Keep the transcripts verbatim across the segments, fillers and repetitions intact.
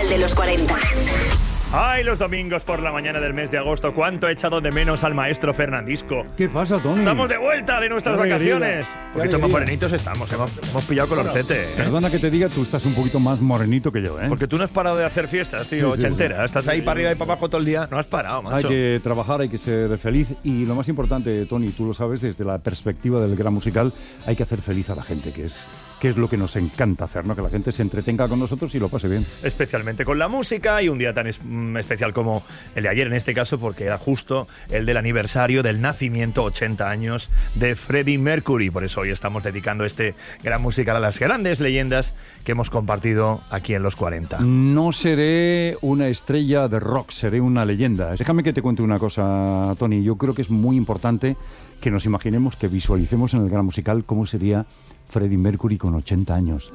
de los cuarenta. Ay, los domingos por la mañana del mes de agosto, cuánto he echado de menos al maestro Fernandisco. ¿Qué pasa, Tony? Estamos de vuelta de nuestras Qué vacaciones. alegría. Un poquito más morenitos estamos, hemos, hemos pillado colorcete. ¿eh? Perdona que te diga, tú estás un poquito más morenito que yo, ¿eh? Porque tú no has parado de hacer fiestas, tío, Sí, sí, ochentera. sí. Estás ahí para arriba y para abajo todo el día. No has parado, macho. Hay que trabajar, hay que ser feliz y lo más importante, Tony, tú lo sabes, desde la perspectiva del gran musical, hay que hacer feliz a la gente, que es, que es lo que nos encanta hacer, ¿no? Que la gente se entretenga con nosotros y lo pase bien. Especialmente con la música y un día tan es, mm, especial como el de ayer en este caso, porque era justo el del aniversario del nacimiento, ochenta años, de Freddie Mercury. Por eso hoy estamos dedicando este gran musical a las grandes leyendas que hemos compartido aquí en los cuarenta. No seré una estrella de rock, seré una leyenda. Déjame que te cuente una cosa, Tony. Yo creo que es muy importante que nos imaginemos, que visualicemos en el gran musical cómo sería Freddie Mercury con ochenta años.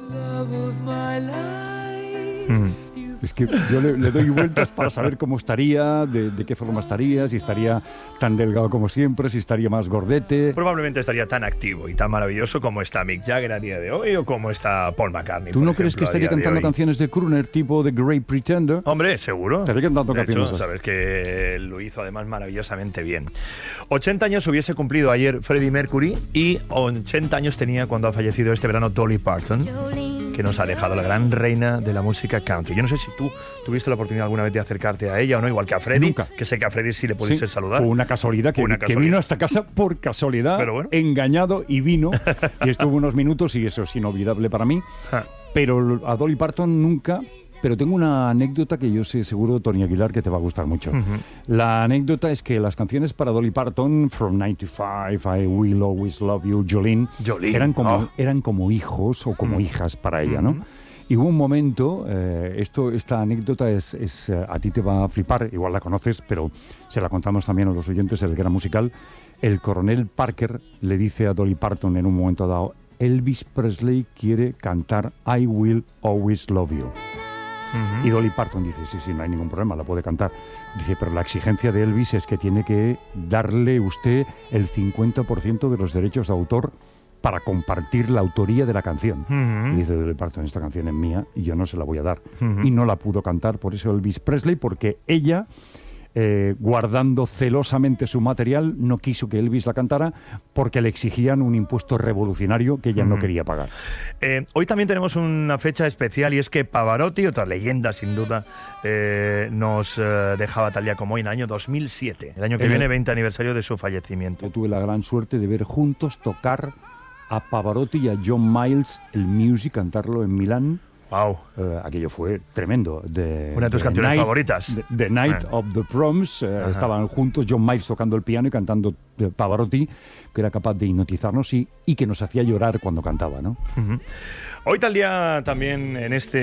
Mm. Es que yo le, le doy vueltas para saber cómo estaría, de, de qué forma estaría, si estaría tan delgado como siempre, si estaría más gordete. Probablemente estaría tan activo y tan maravilloso como está Mick Jagger a día de hoy o como está Paul McCartney. ¿Tú no por crees ejemplo, que a estaría día de cantando hoy? canciones de crooner tipo The Great Pretender? Hombre, seguro. Estaría cantando De canciones hecho, así. sabes que lo hizo además maravillosamente bien. ochenta años hubiese cumplido ayer Freddie Mercury y ochenta años tenía cuando ha fallecido este verano Dolly Parton, que nos ha dejado la gran reina de la música country. Yo no sé si tú tuviste la oportunidad alguna vez de acercarte a ella o no, igual que a Freddie. Nunca. Que sé que a Freddie sí le pudiste Sí, saludar. Fue una casualidad que, Una que casualidad. vino a esta casa por casualidad, Pero bueno. engañado, y vino y estuvo unos minutos y eso es inolvidable para mí. Ja. Pero a Dolly Parton nunca. Pero tengo una anécdota que yo sé seguro, Tony Aguilar, que te va a gustar mucho. Ujú. La anécdota es que las canciones para Dolly Parton, From ninety-five, I Will Always Love You, Jolene, Jolene, eran como, oh. eran como hijos o como Mm. hijas para ella, ¿no? Ujú. Y hubo un momento, eh, esto, esta anécdota es, es eh, a ti te va a flipar, igual la conoces, pero se la contamos también a los oyentes, el gran musical. El coronel Parker le dice a Dolly Parton en un momento dado, Elvis Presley quiere cantar I Will Always Love You. Ujú. Y Dolly Parton dice, sí, sí, no hay ningún problema, la puede cantar. Dice, pero la exigencia de Elvis es que tiene que darle usted el cincuenta por ciento de los derechos de autor para compartir la autoría de la canción. Ujú. Y dice Dolly Parton, esta canción es mía y yo no se la voy a dar. Ujú. Y no la pudo cantar por eso Elvis Presley, porque ella, eh, guardando celosamente su material, no quiso que Elvis la cantara porque le exigían un impuesto revolucionario que ella no Ujú. quería pagar. Eh, hoy también tenemos una fecha especial y es que Pavarotti, otra leyenda sin duda, eh, nos eh, dejaba tal día como hoy en el año dos mil siete, el año que En el- viene, veinte aniversario de su fallecimiento. Yo tuve la gran suerte de ver juntos tocar a Pavarotti y a John Miles el Music, cantarlo en Milán. Wow. Eh, aquello fue tremendo. De, Una de tus The canciones Night- favoritas. The, The Night Eh. of the Proms. eh, Ajá. estaban juntos John Miles tocando el piano y cantando eh, Pavarotti, que era capaz de hipnotizarnos y, y que nos hacía llorar cuando cantaba, ¿no? Ujú. Hoy tal día también en este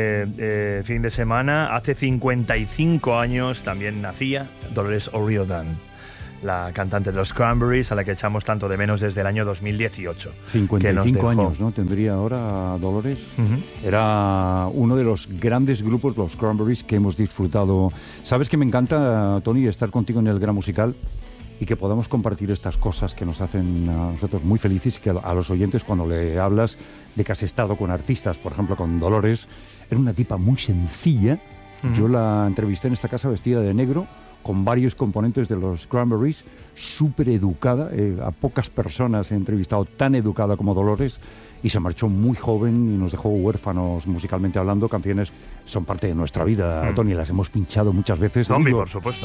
eh, fin de semana, hace cincuenta y cinco años también nacía Dolores O'Riordan, la cantante de los Cranberries, a la que echamos tanto de menos desde el año dos mil dieciocho. cincuenta y que nos cinco dejó. años, ¿no? Tendría ahora Dolores. Ujú. Era uno de los grandes grupos, los Cranberries, que hemos disfrutado. ¿Sabes que me encanta, Tony, estar contigo en el Gran Musical y que podamos compartir estas cosas que nos hacen a nosotros muy felices, que a, a los oyentes cuando le hablas de que has estado con artistas, por ejemplo con Dolores, era una tipa muy sencilla. Ujú. Yo la entrevisté en esta casa vestida de negro, con varios componentes de los Cranberries, súper educada. Eh, a pocas personas he entrevistado tan educada como Dolores, y se marchó muy joven y nos dejó huérfanos musicalmente hablando. Canciones son parte de nuestra vida, Mm. Tony, las hemos pinchado muchas veces. Zombie, Digo, por supuesto.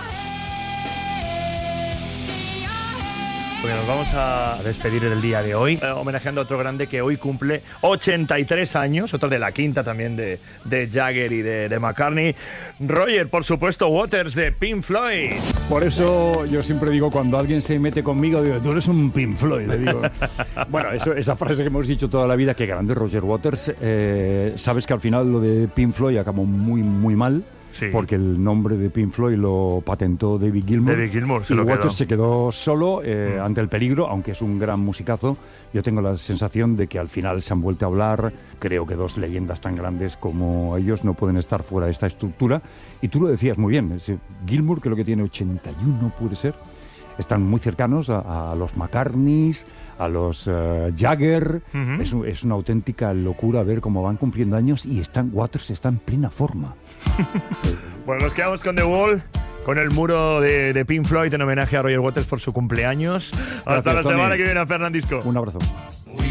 Porque nos vamos a despedir del día de hoy, eh, homenajeando a otro grande que hoy cumple ochenta y tres años, otro de la quinta también de, de Jagger y de, de McCartney. Roger, por supuesto, Waters de Pink Floyd. Por eso yo siempre digo, cuando alguien se mete conmigo, digo, tú eres un Pink Floyd. Le digo. Bueno, eso, esa frase que hemos dicho toda la vida, que grande Roger Waters. Eh, sabes que al final lo de Pink Floyd acabó muy, muy mal. Sí. Porque el nombre de Pink Floyd lo patentó David Gilmour. David Gilmour se y lo Waters quedó. se quedó solo eh, Mm. ante el peligro, aunque es un gran musicazo. Yo tengo la sensación de que al final se han vuelto a hablar. Creo que dos leyendas tan grandes como ellos no pueden estar fuera de esta estructura. Y tú lo decías muy bien, ese Gilmour, que lo que tiene ochenta y uno puede ser, están muy cercanos a, a los McCartneys, a los uh, Jagger. Uh-huh. es, es una auténtica locura ver cómo van cumpliendo años y están, Waters está en plena forma. Bueno, nos quedamos con The Wall, con el muro de, de Pink Floyd en homenaje a Roger Waters por su cumpleaños. Hasta Gracias, la Tony. semana que viene, Fernandisco. Un abrazo.